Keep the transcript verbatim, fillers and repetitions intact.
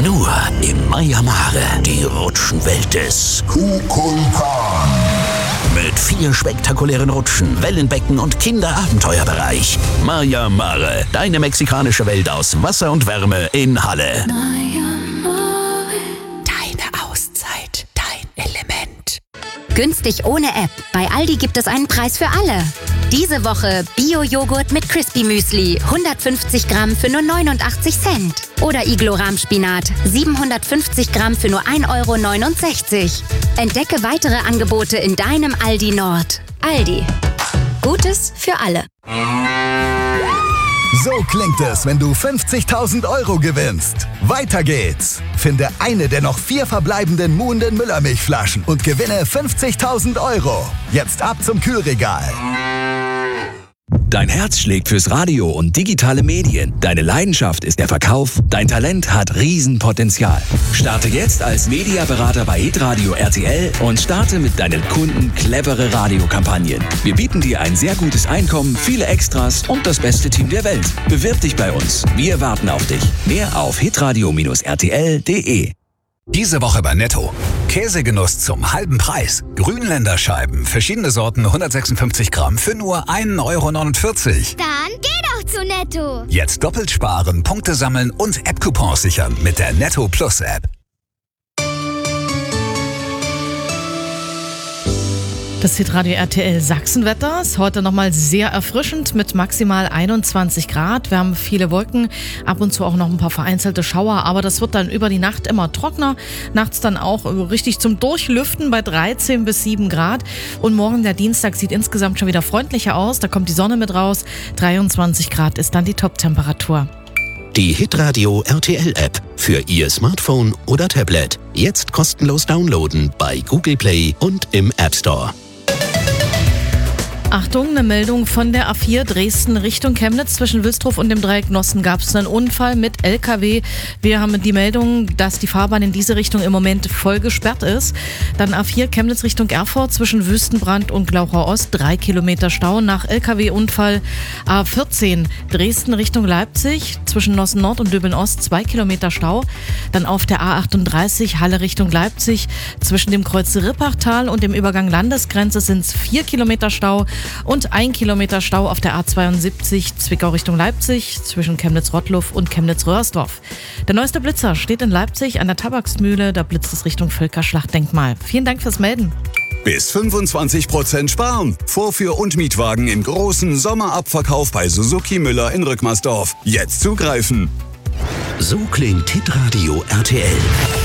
Nur im Maya Mare, die Rutschenwelt des Kukulkan. Mit vier spektakulären Rutschen, Wellenbecken und Kinderabenteuerbereich. Maya Mare, deine mexikanische Welt aus Wasser und Wärme in Halle. Maya Mare. Deine Auszeit, dein Element. Günstig ohne App. Bei Aldi gibt es einen Preis für alle. Diese Woche Bio-Joghurt mit Crispy Müsli, hundertfünfzig Gramm für nur neunundachtzig Cent. Oder Iglo-Rahmspinat, siebenhundertfünfzig Gramm für nur ein Euro neunundsechzig. Entdecke weitere Angebote in deinem Aldi Nord. Aldi. Gutes für alle. So klingt es, wenn du fünfzigtausend Euro gewinnst. Weiter geht's. Finde eine der noch vier verbleibenden Muhenden Müllermilchflaschen und gewinne fünfzigtausend Euro. Jetzt ab zum Kühlregal. Dein Herz schlägt fürs Radio und digitale Medien. Deine Leidenschaft ist der Verkauf. Dein Talent hat Riesenpotenzial. Starte jetzt als Mediaberater bei Hitradio R T L und starte mit deinen Kunden clevere Radiokampagnen. Wir bieten dir ein sehr gutes Einkommen, viele Extras und das beste Team der Welt. Bewirb dich bei uns. Wir warten auf dich. Mehr auf hitradio R T L punkt de. Diese Woche bei Netto. Käsegenuss zum halben Preis. Grünländer Scheiben, verschiedene Sorten, hundertsechsundfünfzig Gramm für nur ein Euro neunundvierzig. Dann geh doch zu Netto. Jetzt doppelt sparen, Punkte sammeln und App-Coupons sichern mit der Netto Plus App. Das Hitradio R T L Sachsenwetter ist heute nochmal sehr erfrischend mit maximal einundzwanzig Grad. Wir haben viele Wolken, ab und zu auch noch ein paar vereinzelte Schauer, aber das wird dann über die Nacht immer trockener. Nachts dann auch richtig zum Durchlüften bei dreizehn bis sieben Grad. Und morgen, der Dienstag, sieht insgesamt schon wieder freundlicher aus. Da kommt die Sonne mit raus. dreiundzwanzig Grad ist dann die Top-Temperatur. Die Hitradio R T L App für Ihr Smartphone oder Tablet. Jetzt kostenlos downloaden bei Google Play und im App Store. Achtung, eine Meldung von der A vier Dresden Richtung Chemnitz. Zwischen Wilsdruf und dem Dreieck Nossen gab es einen Unfall mit L K W. Wir haben die Meldung, dass die Fahrbahn in diese Richtung im Moment voll gesperrt ist. Dann A vier Chemnitz Richtung Erfurt zwischen Wüstenbrand und Glauchau Ost. Drei Kilometer Stau nach L K W-Unfall. A vierzehn Dresden Richtung Leipzig zwischen Nossen Nord und Döbeln Ost. Zwei Kilometer Stau. Dann auf der A achtunddreißig Halle Richtung Leipzig. Zwischen dem Kreuz Rippachtal und dem Übergang Landesgrenze sind es vier Kilometer Stau. Und ein Kilometer Stau auf der A zweiundsiebzig Zwickau Richtung Leipzig zwischen Chemnitz-Rottluff und Chemnitz-Röhrsdorf. Der neueste Blitzer steht in Leipzig an der Tabaksmühle. Da blitzt es Richtung Völkerschlachtdenkmal. Vielen Dank fürs Melden. Bis fünfundzwanzig Prozent sparen. Vorführ- und Mietwagen im großen Sommerabverkauf bei Suzuki Müller in Rückmersdorf. Jetzt zugreifen. So klingt Hitradio R T L.